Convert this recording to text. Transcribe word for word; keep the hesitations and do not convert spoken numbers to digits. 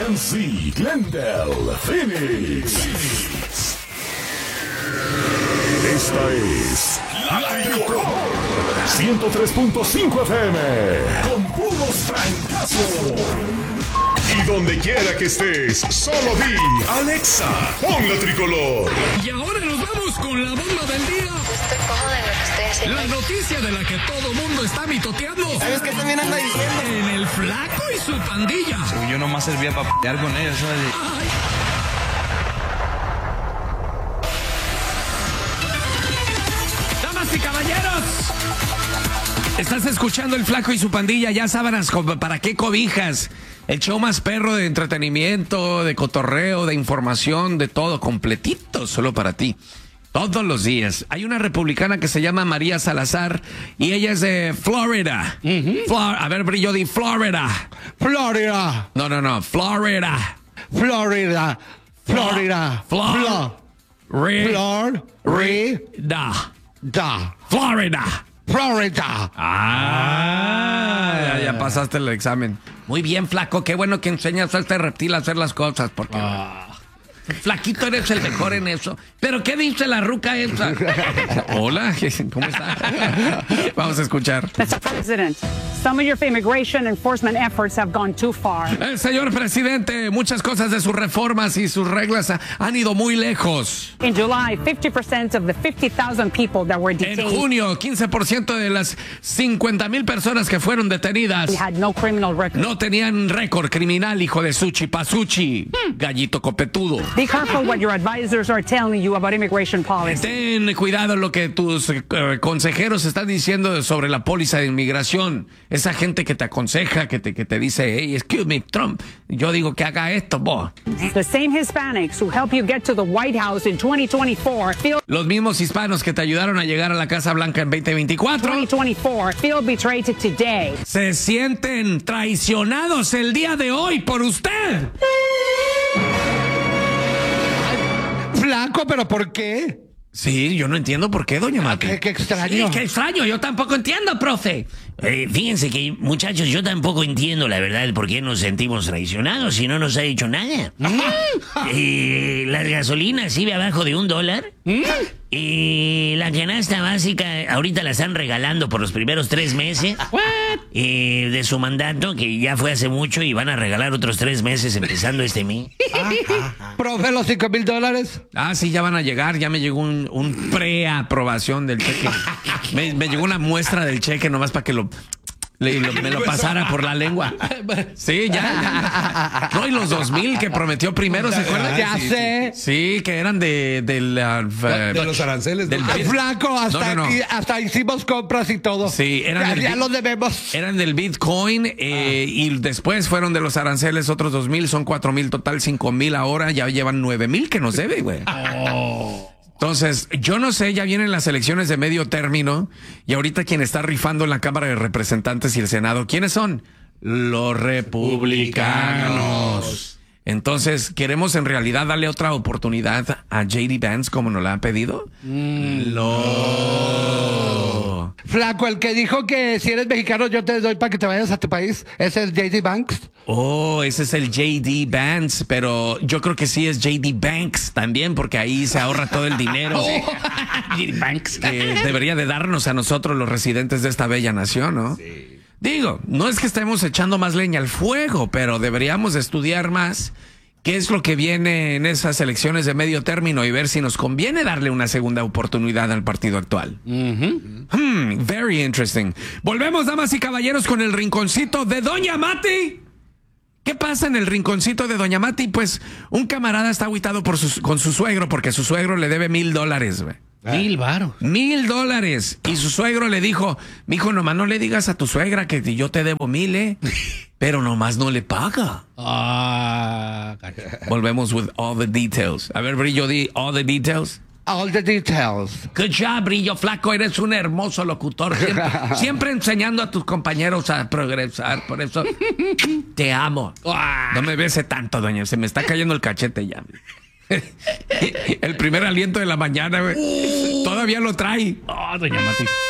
Yancey, Glendale, Phoenix. Esta es La Tricolor ciento tres punto cinco F M con puros francazos. Y donde quiera que estés, solo di Alexa, pon La Tricolor. Y ahora nos vamos con la bomba del día. Estoy cómoda en lo que estoy haciendo. La noticia de la que todo mundo está mitoteando. ¿Sabes qué también anda diciendo? En el Flaco y su pandilla. Según yo nomás servía para pelear con ellos, ¿sabes? Ay. Damas y caballeros, estás escuchando el Flaco y su pandilla. Ya sábanas, ¿para qué cobijas? El show más perro de entretenimiento, de cotorreo, de información, de todo, completito, solo para ti. Todos los días. Hay una republicana que se llama María Salazar y ella es de Florida. Uh-huh. Flor- a ver, brillo, di Florida. Florida. No, no, no, Florida. Florida. Florida. Flor. Re. Flor. Re. Da. Da. Florida. Florida. Ah, ya, ya pasaste el examen. Muy bien, Flaco. Qué bueno que enseñas a este reptil a hacer las cosas, porque... Ah. Flaquito, eres el mejor en eso. ¿Pero qué dice la ruca esa? Hola, ¿cómo está? Vamos a escuchar. mister President, some of your immigration enforcement efforts have gone too far. El señor presidente, muchas cosas de sus reformas y sus reglas han ido muy lejos. In July, fifty percent of the fifty thousand people that were detained. En junio, quince por ciento de las cincuenta mil personas que fueron detenidas had no criminal record. no tenían récord criminal, hijo de Suchi Pasuchi, hmm. gallito copetudo. Be careful what your advisors are telling you about immigration policy. Ten cuidado lo que tus uh, consejeros están diciendo sobre la póliza de inmigración. Esa gente que te aconseja, que te, que te dice, hey, excuse me, Trump, yo digo que haga esto, vos. The same Hispanics who help you get to the White House in twenty twenty-four feel Los mismos hispanos que te ayudaron a llegar a la Casa Blanca en veinte veinticuatro twenty twenty-four feel betrayed today. se sienten traicionados el día de hoy por usted. Flaco, ¿pero por qué? Sí, yo no entiendo por qué, doña Mati. Qué, qué extraño. Sí, qué extraño, yo tampoco entiendo, profe. Eh, fíjense que, muchachos, yo tampoco entiendo la verdad por qué nos sentimos traicionados si no nos ha hecho nada. eh, las gasolinas sigue abajo de un dólar. Y la canasta básica ahorita la están regalando por los primeros tres meses eh, de su mandato, que ya fue hace mucho, y van a regalar otros tres meses empezando este mes. Profe, los cinco mil dólares. Ah, sí, ya van a llegar. Ya me llegó un, un preaprobación del cheque. Me, me llegó una muestra del cheque nomás para que lo... Le, lo, me lo pasara por la lengua. Sí, ya, ya. No, y los dos mil que prometió primero, ¿se acuerdan? Ya sí, sé. Sí, sí, que eran de... De, la, de, de los aranceles. Del, Ay, Flaco, hasta, no, no, no. Aquí, hasta hicimos compras y todo. Sí, eran ya, del, ya lo debemos. Eran del Bitcoin eh, ah. y después fueron de los aranceles otros dos mil, son cuatro mil total, cinco mil ahora, ya llevan nueve mil que nos debe, güey. Oh. Entonces, yo no sé, ya vienen las elecciones de medio término y ahorita quien está rifando en la Cámara de Representantes y el Senado, ¿quiénes son? Los republicanos. Entonces, ¿queremos en realidad darle otra oportunidad a J D Vance como nos la ha pedido? Mm, no. Flaco, el que dijo que si eres mexicano yo te doy para que te vayas a tu país, ¿ese es J D Banks? Oh, ese es el J D Vance, pero yo creo que sí es J D Banks también, porque ahí se ahorra todo el dinero. J D Banks. Que debería de darnos a nosotros los residentes de esta bella nación, ¿no? Sí. Digo, no es que estemos echando más leña al fuego, pero deberíamos estudiar más qué es lo que viene en esas elecciones de medio término y ver si nos conviene darle una segunda oportunidad al partido actual. Uh-huh. Hmm, very interesting. Volvemos, damas y caballeros, con el rinconcito de Doña Mati. ¿Qué pasa en el rinconcito de Doña Mati? Pues un camarada está agüitado por su, con su suegro porque su suegro le debe mil dólares, güey. Mil varos. Mil dólares. Y su suegro le dijo, mijo, nomás no le digas a tu suegra que yo te debo mil, ¿eh? Pero nomás no le paga. Ah, volvemos with all the details. A ver, Brillo, di all the details. All the details. Good job, Brillo, flaco. Eres un hermoso locutor. Siempre, siempre enseñando a tus compañeros a progresar. Por eso te amo. No me bese tanto, doña. Se me está cayendo el cachete ya. El primer aliento de la mañana, güey. Todavía lo trae. Oh, doña Mati.